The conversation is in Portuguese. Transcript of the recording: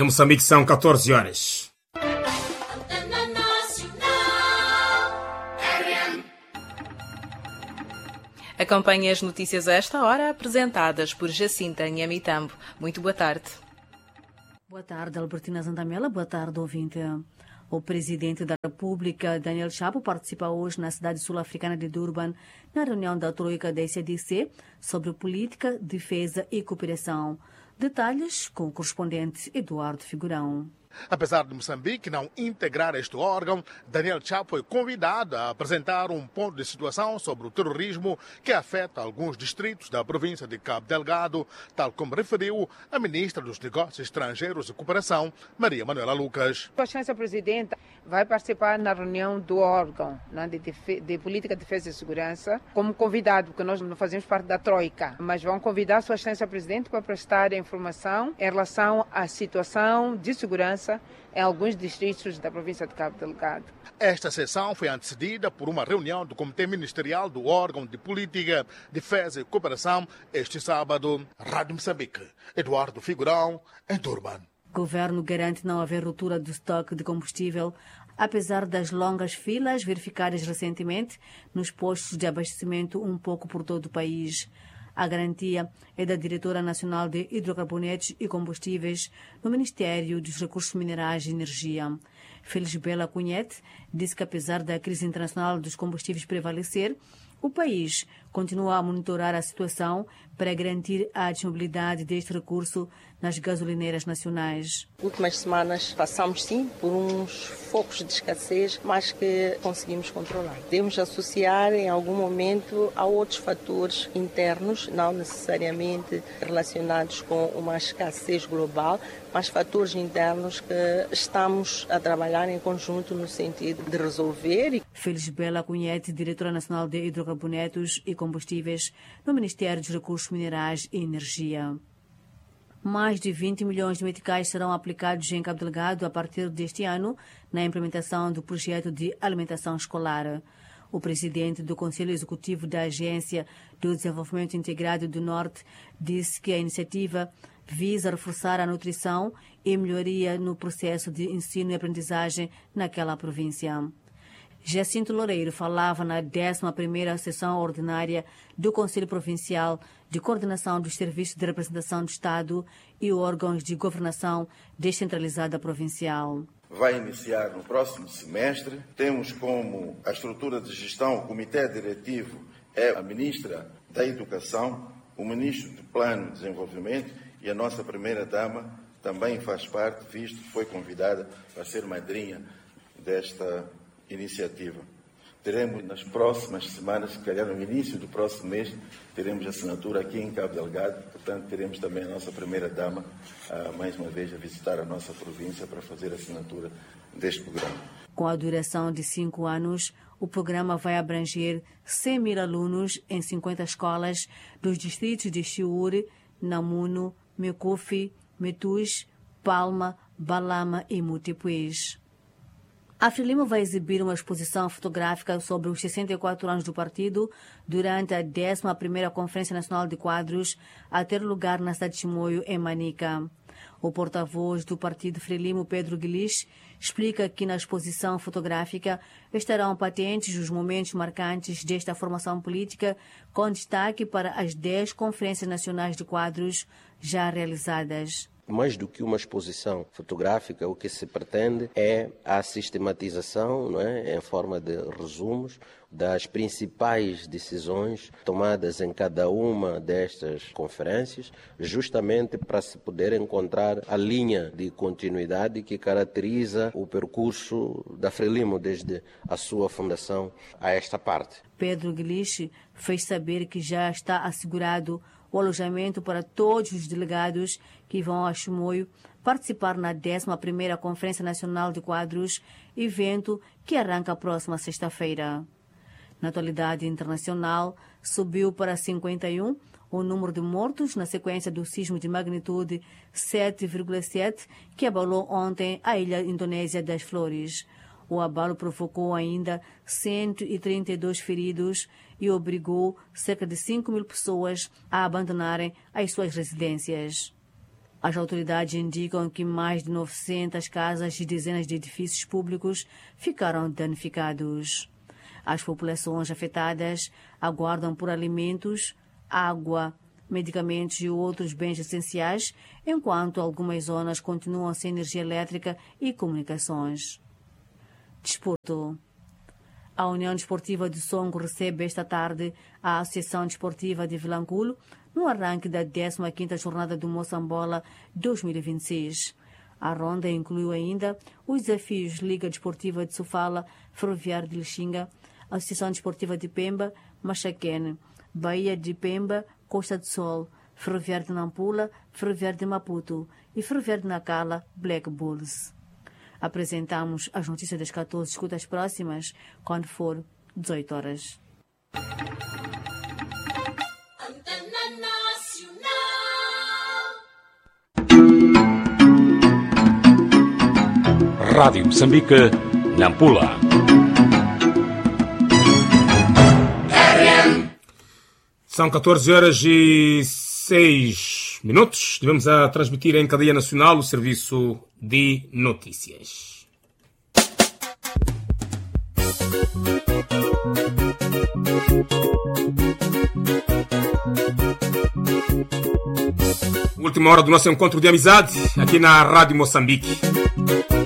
Moçambique são 14 horas. Acompanhe as notícias a esta hora, apresentadas por Jacinta Nhamitambo. Muito boa tarde. Boa tarde, Albertina Zandamela. Boa tarde, ouvinte. O presidente da República, Daniel Chapo, participa hoje na cidade sul-africana de Durban, na reunião da Troika da SADC sobre política, defesa e cooperação. Detalhes com o correspondente Eduardo Figurão. Apesar de Moçambique não integrar este órgão, Daniel Chapo foi convidado a apresentar um ponto de situação sobre o terrorismo que afeta alguns distritos da província de Cabo Delgado, tal como referiu a ministra dos Negócios Estrangeiros e Cooperação, Maria Manuela Lucas. A Excelência Presidenta vai participar na reunião do órgão de Política, Defesa e Segurança como convidado, porque nós não fazemos parte da Troika, mas vão convidar a Sua Excelência Presidente para prestar informação em relação à situação de segurança em alguns distritos da província de Cabo Delgado. Esta sessão foi antecedida por uma reunião do Comitê Ministerial do órgão de Política, Defesa e Cooperação este sábado. Rádio Moçambique, Eduardo Figurão, em Durban. O governo garante não haver ruptura do estoque de combustível, apesar das longas filas verificadas recentemente nos postos de abastecimento um pouco por todo o país. A garantia é da Diretora Nacional de Hidrocarbonetos e Combustíveis no Ministério dos Recursos Minerais e Energia. Felisbela Cunhete disse que, apesar da crise internacional dos combustíveis prevalecer, o país continua a monitorar a situação para garantir a disponibilidade deste recurso nas gasolineiras nacionais. Nas últimas semanas passamos sim por uns focos de escassez, mas que conseguimos controlar. Podemos associar em algum momento a outros fatores internos, não necessariamente relacionados com uma escassez global, mas fatores internos que estamos a trabalhar em conjunto no sentido de resolver. Felisbela Cunhete, Diretora Nacional de Hidrocarbonetos e Combustíveis no Ministério dos Recursos Minerais e Energia. Mais de 20 milhões de meticais serão aplicados em Cabo Delgado a partir deste ano na implementação do projeto de alimentação escolar. O presidente do Conselho Executivo da Agência do Desenvolvimento Integrado do Norte disse que a iniciativa visa reforçar a nutrição e melhoria no processo de ensino e aprendizagem naquela província. Jacinto Loureiro falava na 11ª sessão ordinária do Conselho Provincial de Coordenação dos Serviços de Representação do Estado e órgãos de governação descentralizada provincial. Vai iniciar no próximo semestre. Temos como a estrutura de gestão, o comitê diretivo é a ministra da Educação, o ministro do Plano de Desenvolvimento e a nossa primeira-dama também faz parte, visto que foi convidada para ser madrinha desta iniciativa. Teremos nas próximas semanas, se calhar no início do próximo mês, teremos assinatura aqui em Cabo Delgado, portanto teremos também a nossa primeira-dama, mais uma vez, a visitar a nossa província para fazer a assinatura deste programa. Com a duração de 5 anos, o programa vai abranger 100 mil alunos em 50 escolas dos distritos de Chiure, Namuno, Mecufi, Metus, Palma, Balama e Mutipuês. A Frelimo vai exibir uma exposição fotográfica sobre os 64 anos do partido durante a 11ª Conferência Nacional de Quadros, a ter lugar na cidade de Chimoio, em Manica. O porta-voz do partido Frelimo, Pedro Guilis, explica que na exposição fotográfica estarão patentes os momentos marcantes desta formação política, com destaque para as 10 conferências nacionais de quadros já realizadas. Mais do que uma exposição fotográfica, o que se pretende é a sistematização, não é, em forma de resumos, das principais decisões tomadas em cada uma destas conferências, justamente para se poder encontrar a linha de continuidade que caracteriza o percurso da Frelimo desde a sua fundação a esta parte. Pedro Guiliche fez saber que já está assegurado o alojamento para todos os delegados que vão a Chimoio participar na 11ª Conferência Nacional de Quadros, evento que arranca a próxima sexta-feira. Na atualidade internacional, subiu para 51 o número de mortos na sequência do sismo de magnitude 7,7 que abalou ontem a ilha indonésia das Flores. O abalo provocou ainda 132 feridos e obrigou cerca de 5 mil pessoas a abandonarem as suas residências. As autoridades indicam que mais de 900 casas e dezenas de edifícios públicos ficaram danificados. As populações afetadas aguardam por alimentos, água, medicamentos e outros bens essenciais, enquanto algumas zonas continuam sem energia elétrica e comunicações. Desporto. A União Desportiva de Songo recebe esta tarde a Associação Desportiva de Vilanculo no arranque da 15ª Jornada do Moçambola 2026. A ronda incluiu ainda os desafios Liga Desportiva de Sofala, Ferroviário de Lixinga, Associação Desportiva de Pemba, Machaquene, Bahia de Pemba, Costa do Sol, Ferroviário de Nampula, Ferroviário de Maputo e Ferroviário de Nacala, Black Bulls. Apresentamos as notícias das 14. Escuta as próximas quando for 18 horas. Rádio Moçambique, Nampula. São 14 horas e 6 minutos. Devemos a transmitir em cadeia nacional o serviço de notícias. Última hora do nosso encontro de amizade aqui na Rádio Moçambique.